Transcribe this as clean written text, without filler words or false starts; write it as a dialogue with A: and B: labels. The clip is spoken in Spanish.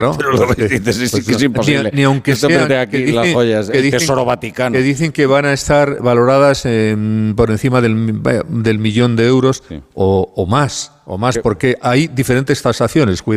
A: ¿no?
B: Pero lo que dices es que es imposible.
A: Ni aunque
B: esto
A: sean,
B: de aquí las joyas, el Tesoro Vaticano.
A: Que dicen que van a estar valoradas por encima del 1.000.000 de euros, sí, o más, porque hay diferentes tasaciones.